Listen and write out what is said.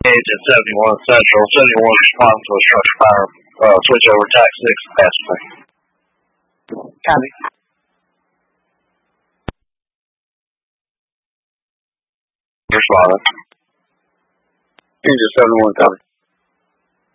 Agent 71 Central. 71 responding to a structure fire. Switch over TAC 6 passively. Copy. Responding. Agent 71, copy.